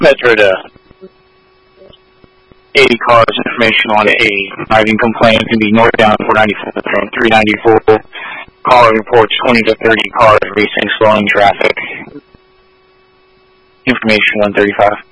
Metro to 80 cars, information on a driving complaint can be northbound 494 from 394. Caller reports 20 to 30 cars racing, slowing traffic. Information 135.